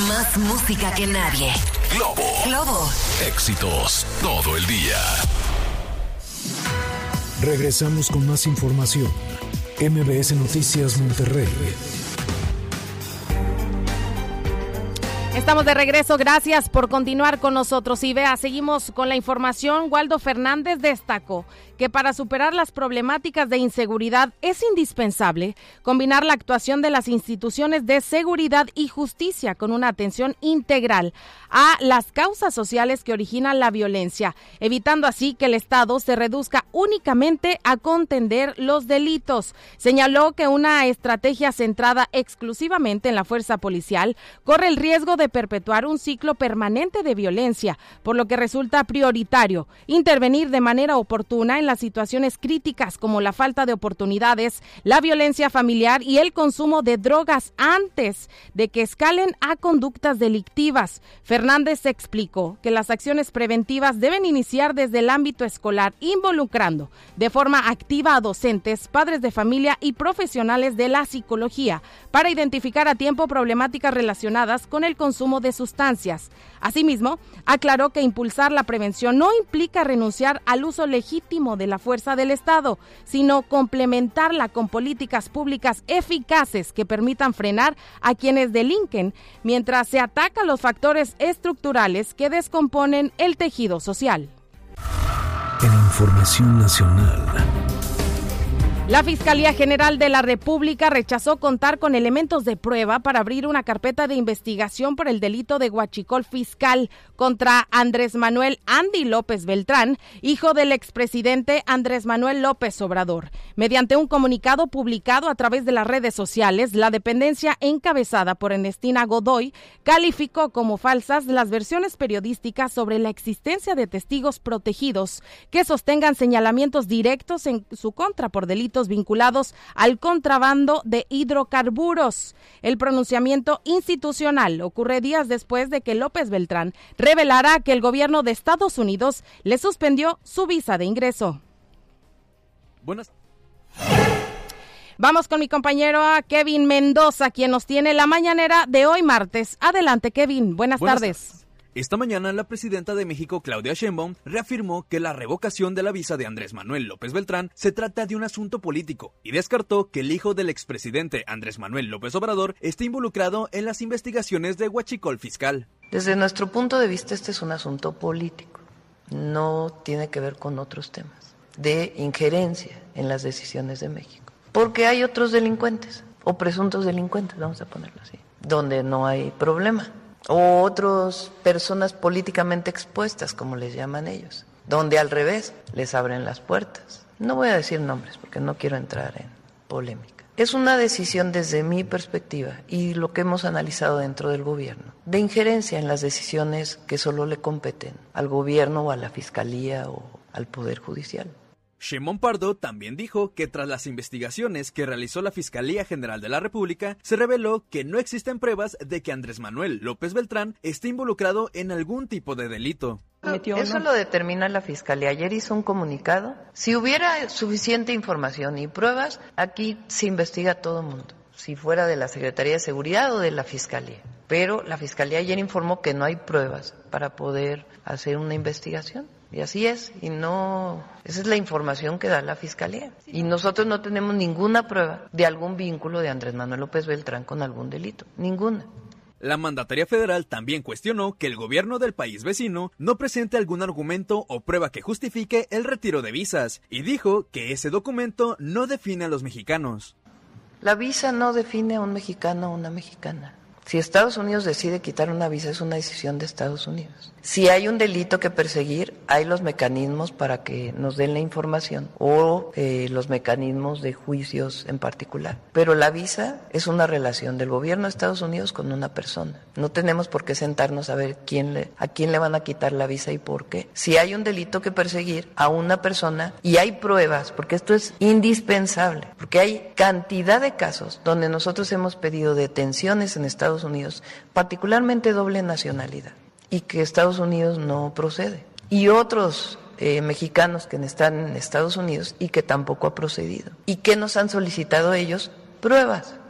Más música que nadie. Globo. Éxitos todo el día. Regresamos con más información. MBS Noticias Monterrey. Estamos de regreso, gracias por continuar con nosotros. Y seguimos con la información. Waldo Fernández destacó que para superar las problemáticas de inseguridad es indispensable combinar la actuación de las instituciones de seguridad y justicia con una atención integral a las causas sociales que originan la violencia, evitando así que el Estado se reduzca únicamente a contender los delitos. Señaló que una estrategia centrada exclusivamente en la fuerza policial corre el riesgo de perpetuar un ciclo permanente de violencia, por lo que resulta prioritario intervenir de manera oportuna en las situaciones críticas como la falta de oportunidades, la violencia familiar y el consumo de drogas antes de que escalen a conductas delictivas. Fernández explicó que las acciones preventivas deben iniciar desde el ámbito escolar, involucrando de forma activa a docentes, padres de familia y profesionales de la psicología para identificar a tiempo problemáticas relacionadas con el consumo de sustancias. Asimismo, aclaró que impulsar la prevención no implica renunciar al uso legítimo de la fuerza del Estado, sino complementarla con políticas públicas eficaces que permitan frenar a quienes delinquen, mientras se atacan los factores estructurales que descomponen el tejido social. En información nacional. La Fiscalía General de la República rechazó contar con elementos de prueba para abrir una carpeta de investigación por el delito de huachicol fiscal contra Andrés Manuel Andy López Beltrán, hijo del expresidente Andrés Manuel López Obrador. Mediante un comunicado publicado a través de las redes sociales, la dependencia encabezada por Ernestina Godoy calificó como falsas las versiones periodísticas sobre la existencia de testigos protegidos que sostengan señalamientos directos en su contra por delitos vinculados al contrabando de hidrocarburos. El pronunciamiento institucional ocurre días después de que López Beltrán revelara que el gobierno de Estados Unidos le suspendió su visa de ingreso. Vamos con mi compañero Kevin Mendoza, quien nos tiene la mañanera de hoy martes. Adelante, Kevin. Buenas tardes. Esta mañana, la presidenta de México, Claudia Sheinbaum, reafirmó que la revocación de la visa de Andrés Manuel López Beltrán se trata de un asunto político y descartó que el hijo del expresidente Andrés Manuel López Obrador esté involucrado en las investigaciones de huachicol fiscal. Desde nuestro punto de vista, este es un asunto político, no tiene que ver con otros temas de injerencia en las decisiones de México, porque hay otros delincuentes o presuntos delincuentes, vamos a ponerlo así, donde no hay problema. O otras personas políticamente expuestas, como les llaman ellos, donde al revés les abren las puertas. No voy a decir nombres porque no quiero entrar en polémica. Es una decisión desde mi perspectiva y lo que hemos analizado dentro del gobierno, de injerencia en las decisiones que solo le competen al gobierno o a la fiscalía o al Poder Judicial. Sheinbaum Pardo también dijo que tras las investigaciones que realizó la Fiscalía General de la República, se reveló que no existen pruebas de que Andrés Manuel López Beltrán esté involucrado en algún tipo de delito. Eso lo determina la Fiscalía. Ayer hizo un comunicado. Si hubiera suficiente información y pruebas, aquí se investiga a todo mundo, si fuera de la Secretaría de Seguridad o de la Fiscalía. Pero la Fiscalía ayer informó que no hay pruebas para poder hacer una investigación. Y así es, y no, esa es la información que da la Fiscalía. Y nosotros no tenemos ninguna prueba de algún vínculo de Andrés Manuel López Beltrán con algún delito, ninguna. La mandataria federal también cuestionó que el gobierno del país vecino no presente algún argumento o prueba que justifique el retiro de visas, y dijo que ese documento no define a los mexicanos. La visa no define a un mexicano o una mexicana. Si Estados Unidos decide quitar una visa, es una decisión de Estados Unidos. Si hay un delito que perseguir, hay los mecanismos para que nos den la información o los mecanismos de juicios en particular. Pero la visa es una relación del gobierno de Estados Unidos con una persona. No tenemos por qué sentarnos a ver a quién le van a quitar la visa y por qué. Si hay un delito que perseguir a una persona y hay pruebas, porque esto es indispensable, porque hay cantidad de casos donde nosotros hemos pedido detenciones en Estados Unidos, particularmente doble nacionalidad, y que Estados Unidos no procede. Y otros mexicanos que están en Estados Unidos y que tampoco ha procedido. ¿Y qué nos han solicitado ellos? Pruebas.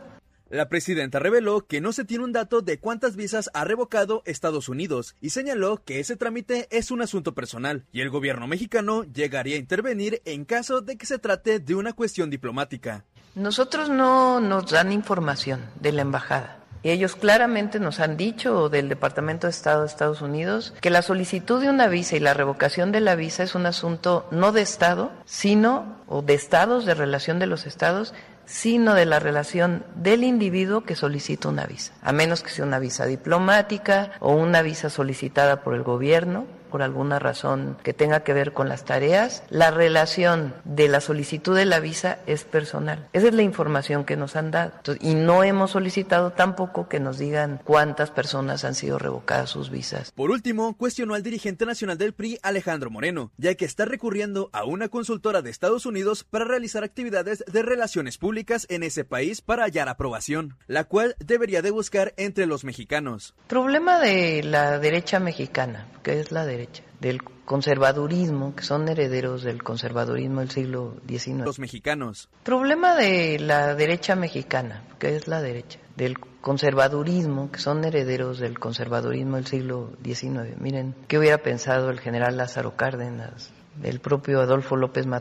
La presidenta reveló que no se tiene un dato de cuántas visas ha revocado Estados Unidos y señaló que ese trámite es un asunto personal y el gobierno mexicano llegaría a intervenir en caso de que se trate de una cuestión diplomática. Nosotros no nos dan información de la embajada. Y ellos claramente nos han dicho, del Departamento de Estado de Estados Unidos, que la solicitud de una visa y la revocación de la visa es un asunto no de Estado, o de estados, de relación de los estados, sino de la relación del individuo que solicita una visa, a menos que sea una visa diplomática o una visa solicitada por el gobierno, por alguna razón que tenga que ver con las tareas. La relación de la solicitud de la visa es personal. Esa es la información que nos han dado. Entonces, y no hemos solicitado tampoco que nos digan cuántas personas han sido revocadas sus visas. Por último, cuestionó al dirigente nacional del PRI, Alejandro Moreno, ya que está recurriendo a una consultora de Estados Unidos para realizar actividades de relaciones públicas en ese país para hallar aprobación, la cual debería de buscar entre los mexicanos. Problema de la derecha mexicana, que es la derecha, del conservadurismo, que son herederos del conservadurismo del siglo XIX. Los mexicanos. Problema de la derecha mexicana, que es la derecha, del conservadurismo, que son herederos del conservadurismo del siglo XIX. Miren, ¿qué hubiera pensado el general Lázaro Cárdenas, el propio Adolfo López Mateos?